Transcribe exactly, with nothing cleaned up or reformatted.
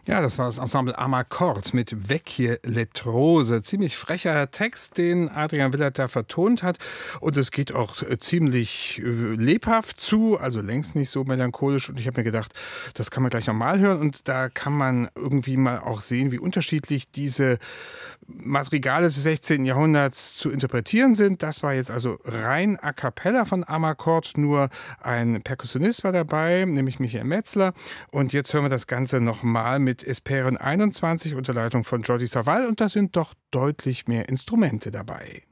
Ja, das war das Ensemble Amarcord mit Vecchie Letrose. Ziemlich frecher Text, den Adrian Willert da vertont hat. Und es geht auch äh, ziemlich äh, lebhaft zu, also längst nicht so melancholisch. Und ich habe mir gedacht, das kann man gleich nochmal hören. Und da kann man irgendwie mal auch sehen, wie unterschiedlich diese Madrigale des sechzehnten. Jahrhunderts zu interpretieren sind. Das war jetzt also rein a cappella von Amarcord. Nur ein Perkussionist war dabei, nämlich Michael Metzler. Und jetzt hören wir das Ganze nochmal mit Esperen einundzwanzig unter Leitung von Jordi Savall und da sind doch deutlich mehr Instrumente dabei.